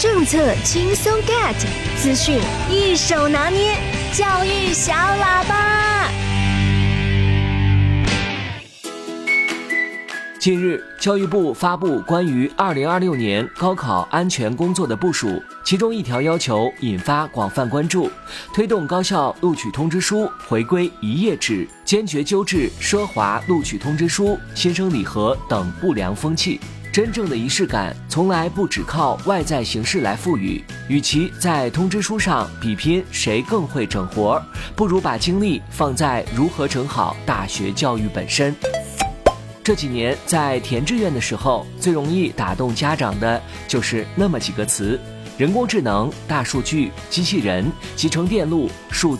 政策轻松 get， 资讯一手拿捏，教育小喇叭。 近日，教育部发布关于2026年高考安全工作的部署，其中一条要求引发广泛关注，推动高校录取通知书回归一页制，坚决纠治奢华录取通知书、新生礼盒等不良风气。真正的仪式感从来不只靠外在形式来赋予，与其在通知书上比拼谁更会整活，不如把精力放在如何整好大学教育本身。这几年在填志愿的时候，最容易打动家长的就是那么几个词：人工智能、大数据、机器人、集成电路、数